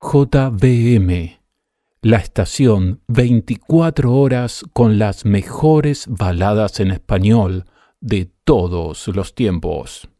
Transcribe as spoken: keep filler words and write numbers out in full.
J V M, la estación veinticuatro horas con las mejores baladas en español de todos los tiempos.